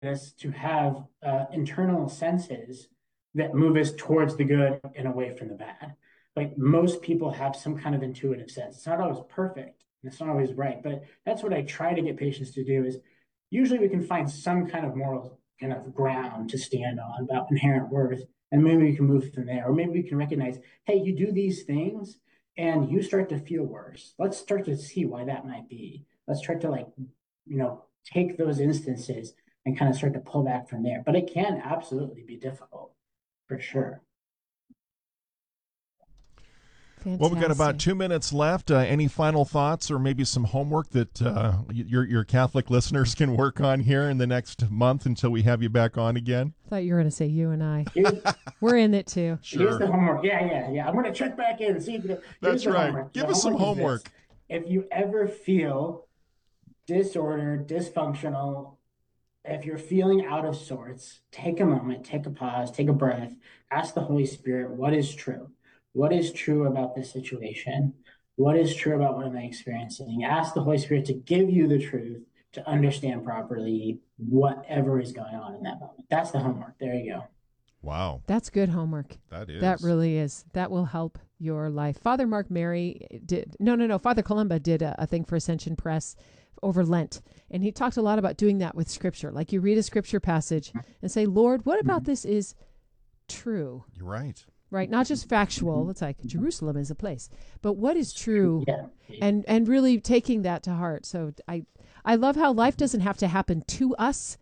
us to have internal senses that move us towards the good and away from the bad. Like most people have some kind of intuitive sense. It's not always perfect. It's not always right, but that's what I try to get patients to do is usually we can find some kind of moral kind of ground to stand on about inherent worth. And maybe we can move from there. Or maybe we can recognize, hey, you do these things and you start to feel worse. Let's start to see why that might be. Let's try to take those instances and kind of start to pull back from there. But it can absolutely be difficult, for sure. Fantastic. Well, we've got about 2 minutes left. Any final thoughts or maybe some homework that your Catholic listeners can work on here in the next month until we have you back on again? I thought you were going to say you and I. We're in it too. Sure. Here's the homework. Yeah. I'm going to check back in and see. That's right. Homework. Give us some homework. If you ever feel disordered, dysfunctional, if you're feeling out of sorts, take a moment, take a pause, take a breath, ask the Holy Spirit, what is true? What is true about this situation? What is true about what am I experiencing? Ask the Holy Spirit to give you the truth to understand properly whatever is going on in that moment. That's the homework. There you go. Wow. That's good homework. That is. That really is. That will help your life. Father Mark Mary did, Father Columba did a thing for Ascension Press over Lent. And he talked a lot about doing that with Scripture. Like you read a Scripture passage and say, Lord, what about this is true? You're right. Right, not just factual. It's like Jerusalem is a place, but what is true, and really taking that to heart. So I love how life doesn't have to happen to us.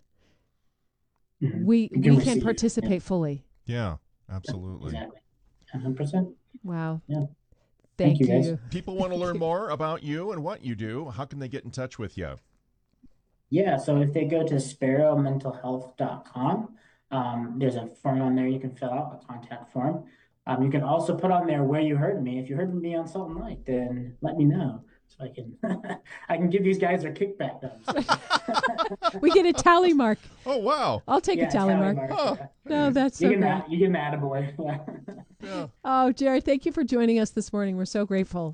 We can participate fully. Yeah, absolutely. Exactly. 100%. Wow. Yeah. Thank you. Guys. People want to learn more about you and what you do. How can they get in touch with you? Yeah, so if they go to sparrowmentalhealth.com, there's a form on there you can fill out, a contact form. You can also put on there where you heard me. If you heard me on Salt and Light, then let me know so I can I can give these guys their kickback numbers. We get a tally mark. Oh wow! I'll take a tally mark. Oh. No, that's so great. You get an attaboy. Yeah. Oh, Jared, thank you for joining us this morning. We're so grateful.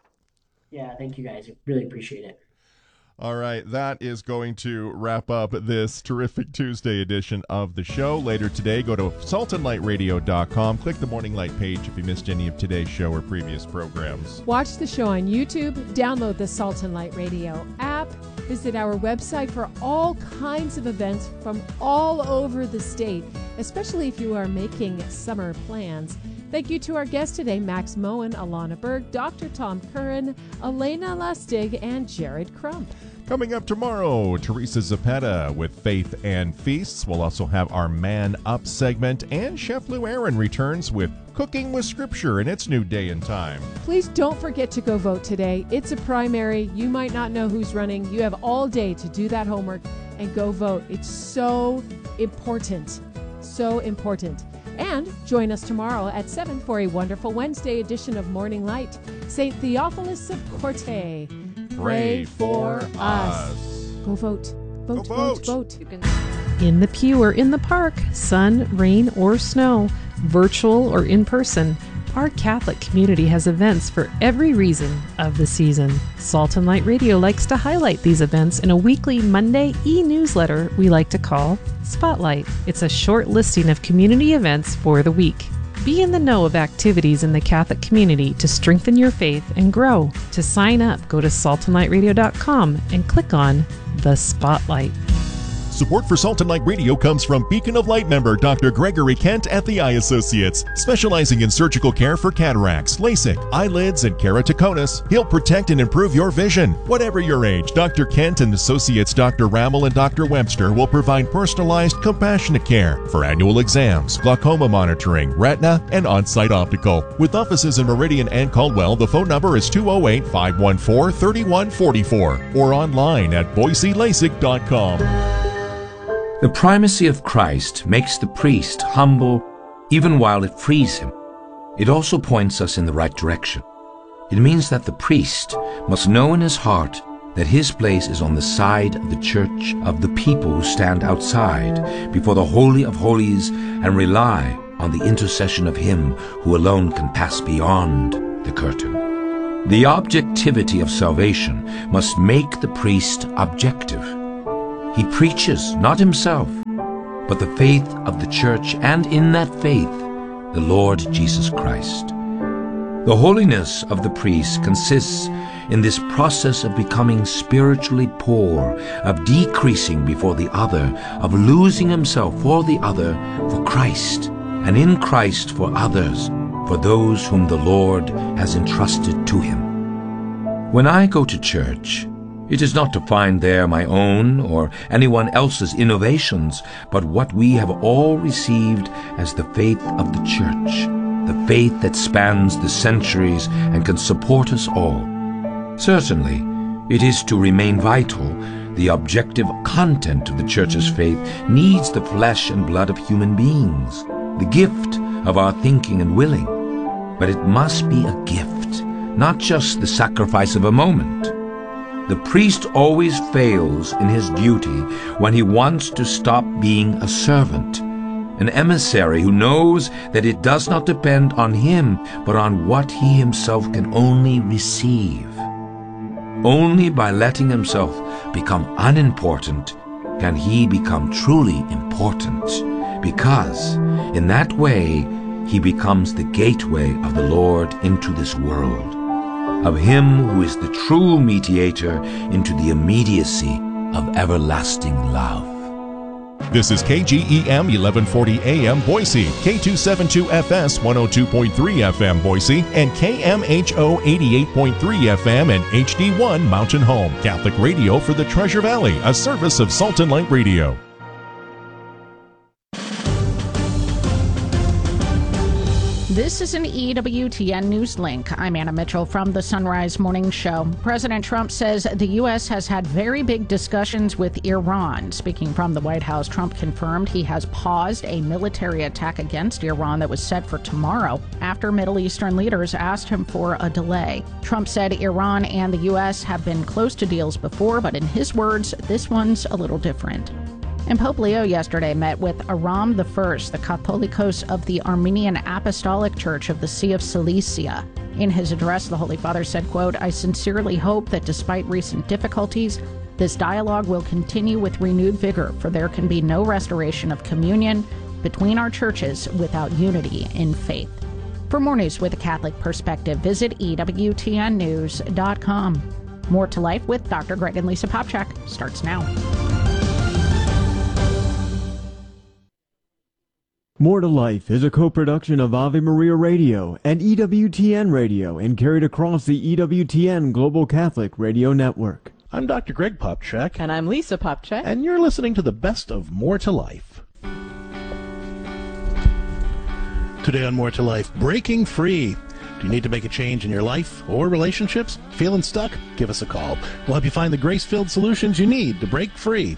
Yeah, thank you guys. Really appreciate it. All right, that is going to wrap up this terrific Tuesday edition of the show. Later today, go to saltandlightradio.com. Click the Morning Light page if you missed any of today's show or previous programs. Watch the show on YouTube. Download the Salt and Light Radio app. Visit our website for all kinds of events from all over the state, especially if you are making summer plans. Thank you to our guests today, Max Moen, Alana Berg, Dr. Tom Curran, Elena Lustig, and Jared Crump. Coming up tomorrow, Teresa Zapata with Faith and Feasts. We'll also have our Man Up segment, and Chef Lou Aaron returns with Cooking with Scripture in its new day and time. Please don't forget to go vote today. It's a primary. You might not know who's running. You have all day to do that homework and go vote. It's so important. So important. And join us tomorrow at 7 for a wonderful Wednesday edition of Morning Light. St. Theophilus of Corte, pray for us. Go vote. Vote, vote, vote. In the pew or in the park, sun, rain, or snow, virtual or in person, our Catholic community has events for every reason of the season. Salt and Light Radio likes to highlight these events in a weekly Monday e-newsletter we like to call Spotlight. It's a short listing of community events for the week. Be in the know of activities in the Catholic community to strengthen your faith and grow. To sign up, go to saltandlightradio.com and click on the Spotlight. Support for Salt and Light Radio comes from Beacon of Light member Dr. Gregory Kent at the Eye Associates, specializing in surgical care for cataracts, LASIK, eyelids, and keratoconus. He'll protect and improve your vision. Whatever your age, Dr. Kent and Associates Dr. Rammel and Dr. Webster will provide personalized, compassionate care for annual exams, glaucoma monitoring, retina, and on-site optical. With offices in Meridian and Caldwell, the phone number is 208-514-3144 or online at BoiseLASIK.com. The primacy of Christ makes the priest humble even while it frees him. It also points us in the right direction. It means that the priest must know in his heart that his place is on the side of the church of the people who stand outside before the Holy of Holies and rely on the intercession of him who alone can pass beyond the curtain. The objectivity of salvation must make the priest objective. He preaches not himself, but the faith of the church, and in that faith, the Lord Jesus Christ. The holiness of the priest consists in this process of becoming spiritually poor, of decreasing before the other, of losing himself for the other, for Christ, and in Christ for others, for those whom the Lord has entrusted to him. When I go to church, it is not to find there my own or anyone else's innovations, but what we have all received as the faith of the church, the faith that spans the centuries and can support us all. Certainly, it is to remain vital. The objective content of the church's faith needs the flesh and blood of human beings, the gift of our thinking and willing. But it must be a gift, not just the sacrifice of a moment. The priest always fails in his duty when he wants to stop being a servant, an emissary who knows that it does not depend on him, but on what he himself can only receive. Only by letting himself become unimportant can he become truly important, because in that way he becomes the gateway of the Lord into this world, of him who is the true mediator into the immediacy of everlasting love. This is KGEM 1140 AM Boise, K272FS 102.3 FM Boise, and KMHO 88.3 FM and HD1 Mountain Home. Catholic radio for the Treasure Valley, a service of Salt and Light Radio. This is an EWTN News Link. I'm Anna Mitchell from the Sunrise Morning Show. President Trump says the U.S. has had very big discussions with Iran. Speaking from the White House, Trump confirmed he has paused a military attack against Iran that was set for tomorrow after Middle Eastern leaders asked him for a delay. Trump said Iran and the U.S. have been close to deals before, but in his words, this one's a little different. And Pope Leo yesterday met with Aram I, the Catholicos of the Armenian Apostolic Church of the Sea of Cilicia. In his address, the Holy Father said, quote, "I sincerely hope that despite recent difficulties, this dialogue will continue with renewed vigor, for there can be no restoration of communion between our churches without unity in faith." For more news with a Catholic perspective, visit EWTNnews.com. More to Life with Dr. Greg and Lisa Popchak starts now. More to Life is a co-production of Ave Maria Radio and EWTN Radio and carried across the EWTN Global Catholic Radio Network. I'm Dr. Greg Popchak. And I'm Lisa Popchak. And you're listening to the best of More to Life. Today on More to Life, breaking free. Do you need to make a change in your life or relationships? Feeling stuck? Give us a call. We'll help you find the grace-filled solutions you need to break free.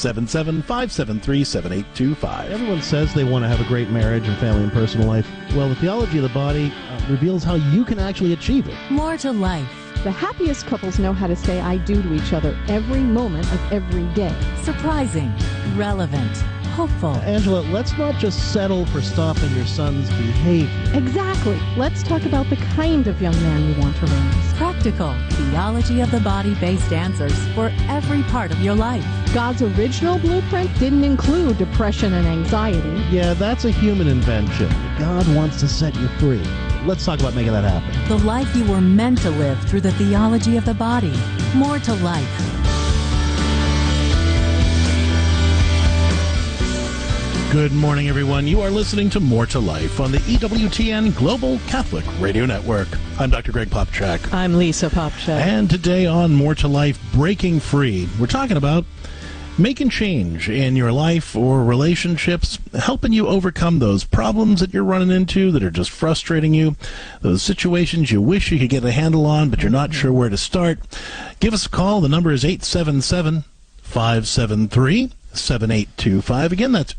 877-573-7825. Everyone says they want to have a great marriage and family and personal life. Well, the theology of the body reveals how you can actually achieve it. More to Life. The happiest couples know how to say I do to each other every moment of every day. Surprising, relevant, hopeful. Angela, let's not just settle for stopping your son's behavior. Exactly. Let's talk about the kind of young man you want to raise. Practical, theology of the body-based answers for every part of your life. God's original blueprint didn't include depression and anxiety. Yeah, that's a human invention. God wants to set you free. Let's talk about making that happen. The life you were meant to live through the theology of the body. More to Life. Good morning, everyone. You are listening to More to Life on the EWTN Global Catholic Radio Network. I'm Dr. Greg Popchak. I'm Lisa Popchak. And today on More to Life, breaking free, we're talking about making change in your life or relationships, helping you overcome those problems that you're running into that are just frustrating you, those situations you wish you could get a handle on, but you're not sure where to start. Give us a call. The number is 877-573-7825. Again, that's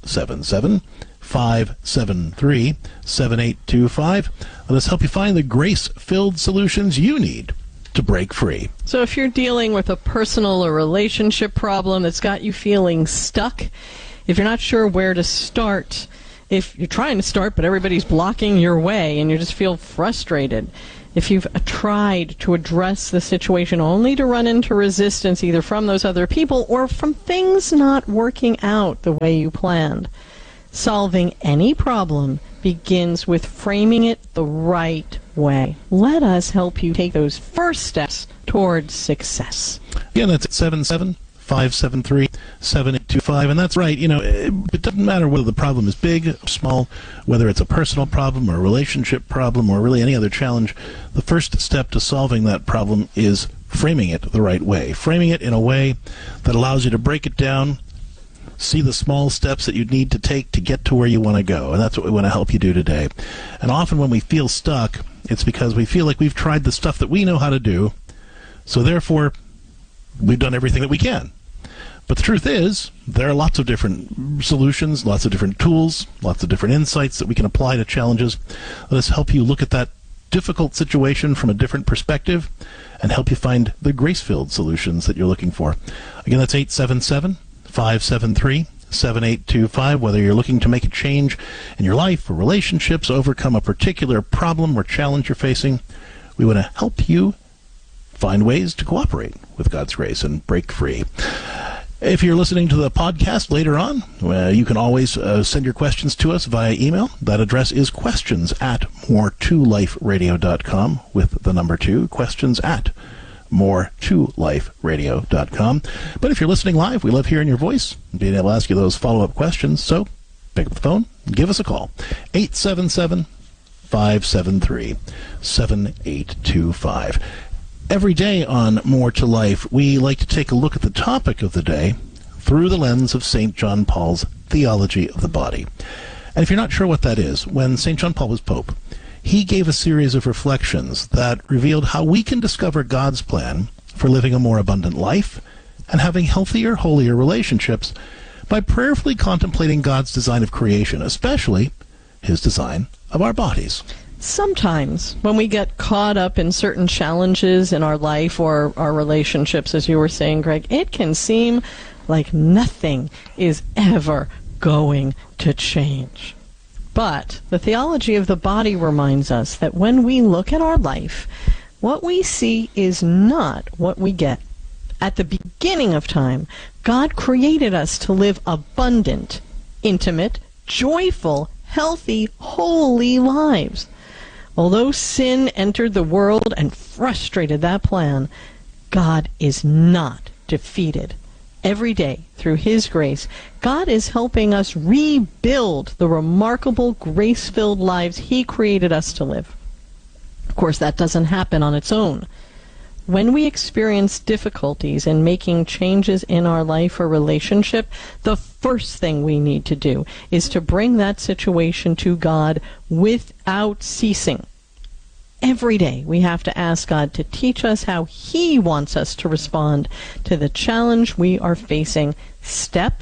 877-573-7825. Let us help you find the grace-filled solutions you need to break free. So if you're dealing with a personal or relationship problem that's got you feeling stuck, if you're not sure where to start, if you're trying to start but everybody's blocking your way and you just feel frustrated, if you've tried to address the situation only to run into resistance either from those other people or from things not working out the way you planned, solving any problem begins with framing it the right way. Let us help you take those first steps towards success. Again, that's 877-573-7825, and that's right. It doesn't matter whether the problem is big or small, whether it's a personal problem or a relationship problem or really any other challenge. The first step to solving that problem is framing it the right way, framing it in a way that allows you to break it down, see the small steps that you need to take to get to where you want to go, and that's what we want to help you do today. And often when we feel stuck, it's because we feel like we've tried the stuff that we know how to do, so therefore we've done everything that we can. But the truth is, there are lots of different solutions, lots of different tools, lots of different insights that we can apply to challenges. Let us help you look at that difficult situation from a different perspective and help you find the grace-filled solutions that you're looking for. Again, that's 877-573-7825. Whether you're looking to make a change in your life or relationships, overcome a particular problem or challenge you're facing, we want to help you find ways to cooperate with God's grace and break free. If you're listening to the podcast later on, you can always send your questions to us via email. That address is questions@more2liferadio.com with the number 2, questions@more2liferadio.com. But if you're listening live, we love hearing your voice and being able to ask you those follow-up questions. So pick up the phone and give us a call. 877-573-7825. Every day on More to Life, we like to take a look at the topic of the day through the lens of St. John Paul's theology of the body. And if you're not sure what that is, when St. John Paul was Pope, he gave a series of reflections that revealed how we can discover God's plan for living a more abundant life and having healthier, holier relationships by prayerfully contemplating God's design of creation, especially his design of our bodies. Sometimes when we get caught up in certain challenges in our life or our relationships, as you were saying, Greg, it can seem like nothing is ever going to change. But the theology of the body reminds us that when we look at our life, what we see is not what we get. At the beginning of time, God created us to live abundant, intimate, joyful, healthy, holy lives. Although sin entered the world and frustrated that plan, God is not defeated. Every day, through His grace, God is helping us rebuild the remarkable, grace-filled lives He created us to live. Of course, that doesn't happen on its own. When we experience difficulties in making changes in our life or relationship, the first thing we need to do is to bring that situation to God without ceasing. Every day we have to ask God to teach us how He wants us to respond to the challenge we are facing step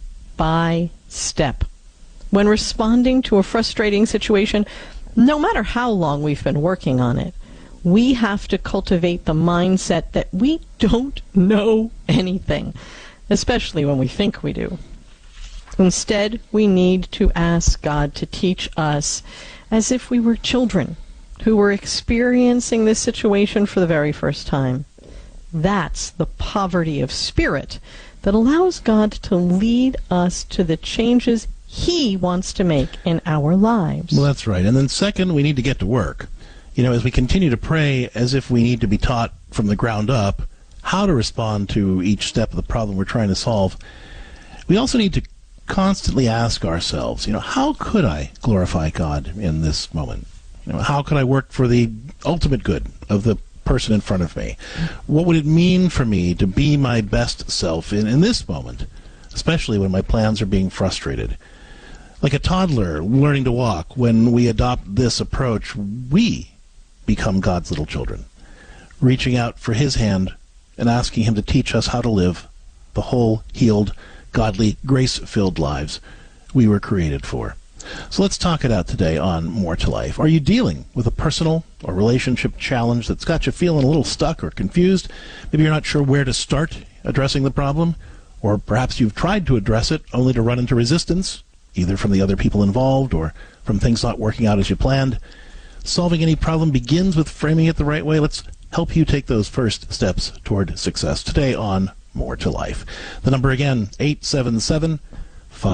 by step. When responding to a frustrating situation, no matter how long we've been working on it, we have to cultivate the mindset that we don't know anything, especially when we think we do. Instead, we need to ask God to teach us as if we were children who were experiencing this situation for the very first time. That's the poverty of spirit that allows God to lead us to the changes He wants to make in our lives. Well, that's right. And then second, we need to get to work. As we continue to pray as if we need to be taught from the ground up how to respond to each step of the problem we're trying to solve, we also need to constantly ask ourselves, how could I glorify God in this moment? How could I work for the ultimate good of the person in front of me? What would it mean for me to be my best self in this moment, especially when my plans are being frustrated? Like a toddler learning to walk, when we adopt this approach, we become God's little children, reaching out for His hand and asking Him to teach us how to live the whole, healed, godly, grace-filled lives we were created for. So let's talk it out today on More to Life. Are you dealing with a personal or relationship challenge that's got you feeling a little stuck or confused? Maybe you're not sure where to start addressing the problem, or perhaps you've tried to address it only to run into resistance, either from the other people involved or from things not working out as you planned. solving any problem begins with framing it the right way. Let's help you take those first steps toward success today on More to Life. The number again, 877